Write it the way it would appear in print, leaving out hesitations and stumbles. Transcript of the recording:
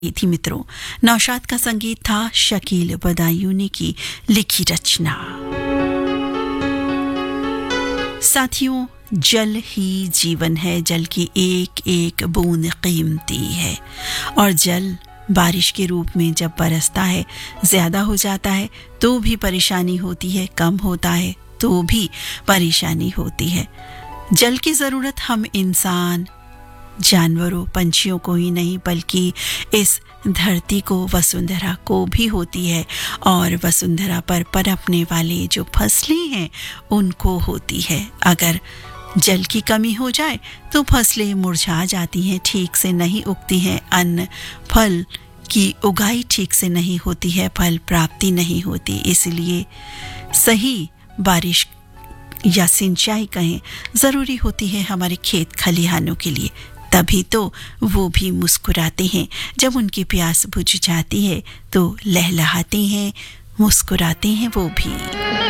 थी मित्रों। नौशाद का संगीत था शकील बदायूनी की लिखी रचना। साथियों, जल ही जीवन है, जल की एक एक बूंद कीमती है और जल बारिश के रूप में जब बरसता है, ज्यादा हो जाता है तो भी परेशानी होती है, कम होता है तो भी परेशानी होती है। जल की जरूरत हम इंसान, जानवरों, पंछियों को ही नहीं बल्कि इस धरती को, वसुंधरा को भी होती है और वसुंधरा पर पनपने वाले जो फसलें हैं उनको होती है। अगर जल की कमी हो जाए तो फसलें मुरझा जाती हैं, ठीक से नहीं उगती हैं, अन्न फल की उगाई ठीक से नहीं होती है, फल प्राप्ति नहीं होती। इसलिए सही बारिश या सिंचाई कहें जरूरी होती है हमारे खेत खलिहानों के लिए। तभी तो वो भी मुस्कुराते हैं, जब उनकी प्यास बुझ जाती है तो लहलहाते हैं, मुस्कुराते हैं वो भी।